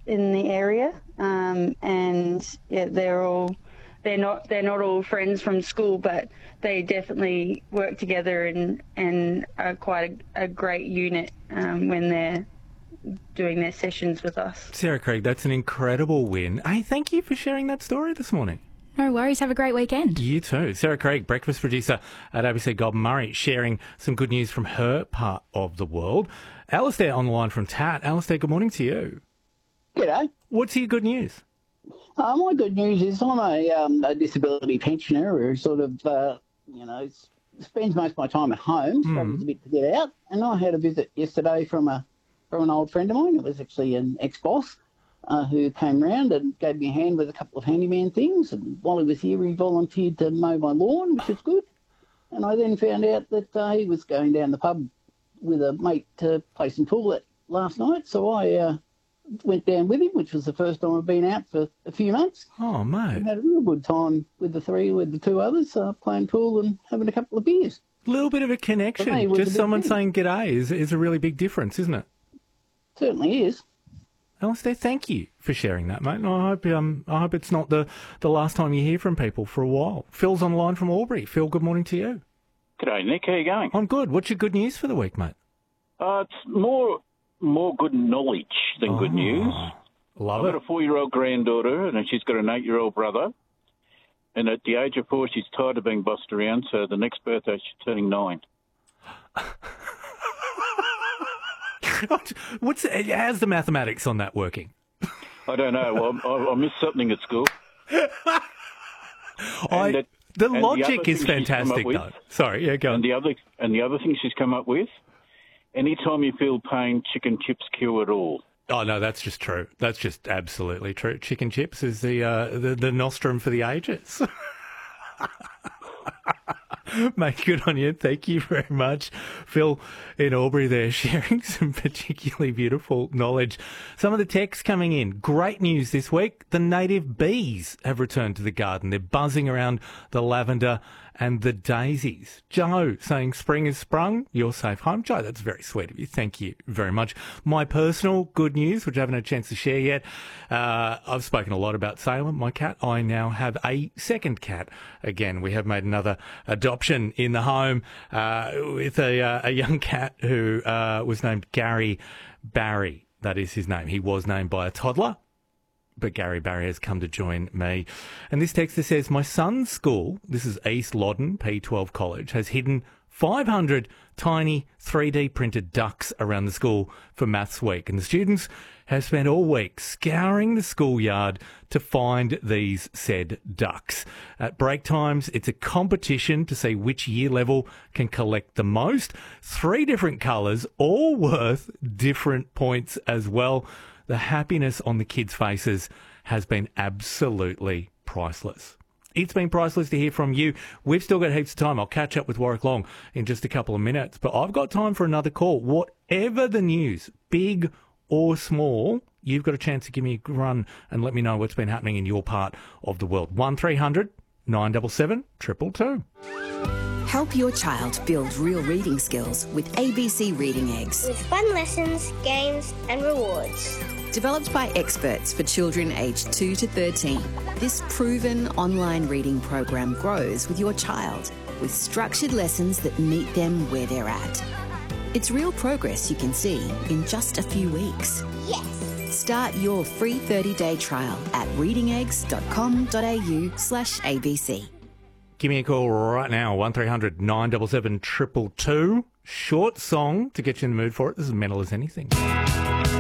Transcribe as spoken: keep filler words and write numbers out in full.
in the area, um, and yeah, they're all they're not they're not all friends from school, but they definitely work together and and are quite a, a great unit um, when they're doing their sessions with us. Sarah Craig, that's an incredible win. Hey, thank you for sharing that story this morning. No worries. Have a great weekend. You too. Sarah Craig, breakfast producer at A B C Goulburn Murray, sharing some good news from her part of the world. Alistair on the line from Tat. Alistair, good morning to you. G'day. What's your good news? Uh, my good news is I'm a, um, a disability pensioner who sort of, uh, you know, s- spends most of my time at home, struggles a bit to get out. And I had a visit yesterday from a from an old friend of mine. It was actually an ex-boss uh, who came round and gave me a hand with a couple of handyman things. And while he was here, he volunteered to mow my lawn, which was good. And I then found out that uh, he was going down the pub with a mate to play some pool at last night. So I uh, went down with him, which was the first time I've been out for a few months. Oh, mate. And had a real good time with the three, with the two others, uh, playing pool and having a couple of beers. A little bit of a connection. For me, it was a Just big someone thing. saying g'day is, is a really big difference, isn't it? Certainly is. Alistair, thank you for sharing that, mate. And I hope um, I hope it's not the, the last time you hear from people for a while. Phil's on the line from Albury. Phil, good morning to you. G'day, Nick. How you going? I'm good. What's your good news for the week, mate? Uh, it's more more good knowledge than good news. Love I've it. got a four-year-old granddaughter, and she's got an eight-year-old brother. And at the age of four, she's tired of being bossed around, so the next birthday she's turning nine. What's how's the mathematics on that working? I don't know. Well, I, I missed something at school. I, And that- the and the logic other is thing she's come fantastic, up with- though. Sorry, yeah, go on. And the other and the other thing she's come up with, anytime you feel pain, chicken chips cure it all. Oh no, that's just true. That's just absolutely true. Chicken chips is the uh, the, the nostrum for the ages. Mate, good on you. Thank you very much. Phil in Albury there sharing some particularly beautiful knowledge. Some of the texts coming in. Great news this week. The native bees have returned to the garden. They're buzzing around the lavender and the daisies. Joe saying spring has sprung. You're safe home. Joe, that's very sweet of you. Thank you very much. My personal good news, which I haven't had a chance to share yet. Uh, I've spoken a lot about Salem, my cat. I now have a second cat. Again, we have made another adoption in the home uh, with a, uh, a young cat who uh, was named Gary Barry. That is his name. He was named by a toddler, but Gary Barry has come to join me. And this texter says, my son's school, this is East Loddon P twelve College, has hidden five hundred tiny three D printed ducks around the school for Maths Week. And the students have spent all week scouring the schoolyard to find these said ducks. At break times, it's a competition to see which year level can collect the most. Three different colours, all worth different points as well. The happiness on the kids' faces has been absolutely priceless. It's been priceless to hear from you. We've still got heaps of time. I'll catch up with Warwick Long in just a couple of minutes, but I've got time for another call. Whatever the news, big or small, you've got a chance to give me a run and let me know what's been happening in your part of the world. one three hundred nine seven seven, two two two. Help your child build real reading skills with A B C Reading Eggs. With fun lessons, games and rewards. Developed by experts for children aged two to thirteen, this proven online reading program grows with your child with structured lessons that meet them where they're at. It's real progress you can see in just a few weeks. Yes! Start your free thirty-day trial at readingeggs.com.au slash ABC. Give me a call right now, one three hundred nine seven seven, two two two. Short song to get you in the mood for it. This is Mental as Anything.